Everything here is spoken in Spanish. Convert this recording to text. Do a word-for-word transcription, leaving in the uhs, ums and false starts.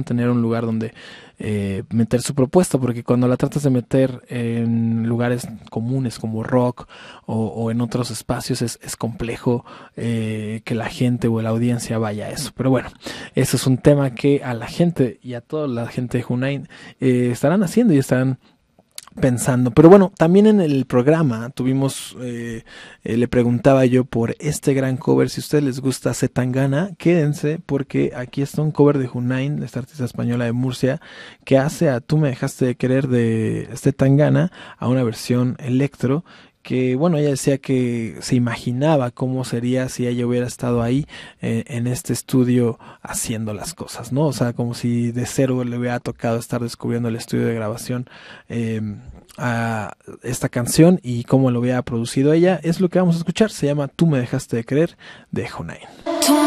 tener un lugar donde eh, meter su propuesta, porque cuando la tratas de meter en lugares comunes como rock o, o en otros espacios es, es complejo eh, que la gente o la audiencia vaya a eso. Pero bueno, eso es un tema que a la gente y a toda la gente de Hunain eh, estarán haciendo y estarán pensando. Pero bueno, también en el programa tuvimos, eh, eh, le preguntaba yo por este gran cover. Si a ustedes les gusta Zetangana, quédense porque aquí está un cover de Hunain, esta artista española de Murcia, que hace a Tú me dejaste de querer de Zetangana a una versión electro, que bueno, ella decía que se imaginaba cómo sería si ella hubiera estado ahí eh, en este estudio haciendo las cosas, ¿no? O sea, como si de cero le hubiera tocado estar descubriendo el estudio de grabación eh, a esta canción y cómo lo hubiera producido ella. Es lo que vamos a escuchar, se llama Tú me dejaste de querer de Hunain.